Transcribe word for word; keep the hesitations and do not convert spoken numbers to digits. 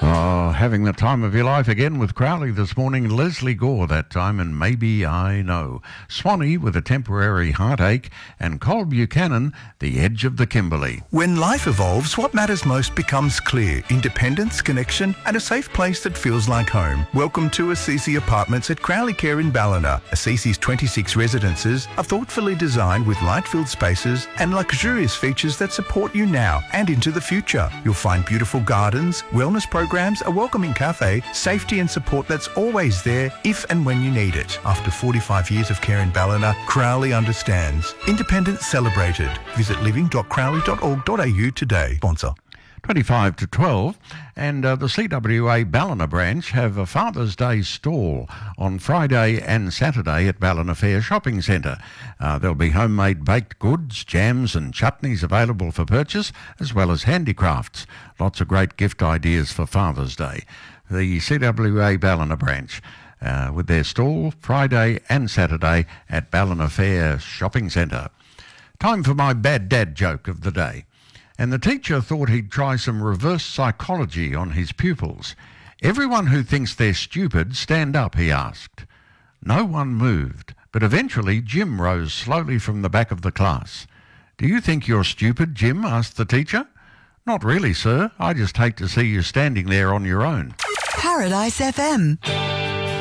Oh, having the time of your life again with Crowley this morning. Leslie Gore that time, and Maybe I Know. Swanee with a temporary heartache, and Col Buchanan, The Edge of the Kimberley. When life evolves, what matters most becomes clear. Independence, connection, and a safe place that feels like home. Welcome to Assisi Apartments at Crowley Care in Ballina. Assisi's twenty-six residences are thoughtfully designed with light-filled spaces and luxurious features that support you now and into the future. You'll find beautiful gardens, wellness programs, a welcoming cafe, safety and support that's always there if and when you need it. After forty-five years of care in Ballina, Crowley understands. Independence celebrated. Visit living dot crowley dot org dot a u today. Sponsor. twenty-five to twelve, and uh, the C W A Ballina branch have a Father's Day stall on Friday and Saturday at Ballina Fair Shopping Centre. Uh, there'll be homemade baked goods, jams and chutneys available for purchase, as well as handicrafts. Lots of great gift ideas for Father's Day. The C W A Ballina branch uh, with their stall Friday and Saturday at Ballina Fair Shopping Centre. Time for my bad dad joke of the day. And the teacher thought he'd try some reverse psychology on his pupils. Everyone who thinks they're stupid, stand up, he asked. No one moved, but eventually Jim rose slowly from the back of the class. Do you think you're stupid, Jim? Asked the teacher. Not really, sir. I just hate to see you standing there on your own. Paradise F M.